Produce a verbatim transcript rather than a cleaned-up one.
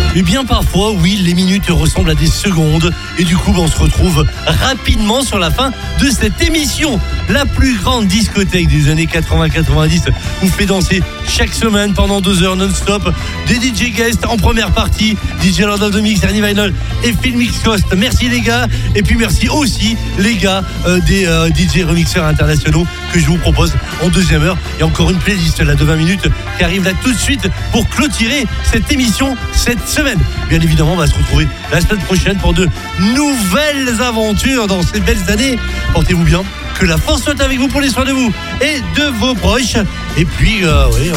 Eh bien parfois, oui, les minutes ressemblent à des secondes. Et du coup, ben, on se retrouve rapidement sur la fin de cette émission. La plus grande discothèque des années quatre-vingts quatre-vingt-dix vous fait danser chaque semaine pendant deux heures non-stop. Des D J guests en première partie, D J Lord of the Mix, Ernie Vinyl et Phil Mix Coast. Merci les gars. Et puis merci aussi les gars euh, des euh, D J remixeurs internationaux que je vous propose en deuxième heure. Et encore une playlist là de vingt minutes qui arrive là tout de suite pour clôturer cette émission cette semaine. Bien évidemment, on va se retrouver la semaine prochaine pour de nouvelles aventures dans ces belles années. Portez-vous bien. Que la force soit avec vous pour les soins de vous et de vos proches. Et puis, euh, oui,